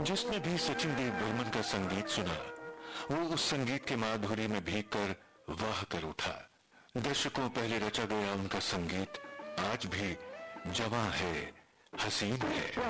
जिसने भी सचिन देव बर्मन का संगीत सुना, वो उस संगीत के माधुर्य में भीगकर वाह कर उठा। दशकों पहले रचा गया उनका संगीत आज भी जवां है, हसीन है।